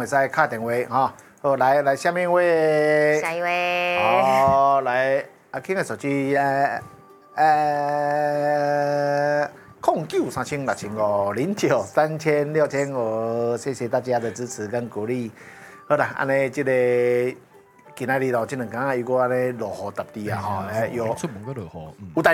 会使打电话哈。好，来下面一位。 下一位。 好，来阿 King 的手机0930650935，谢谢大家的支持跟鼓励。好啦，安尼这个今仔日咯，这两天如果安尼落雨搭地啊，吼， 有出门个落雨， 有代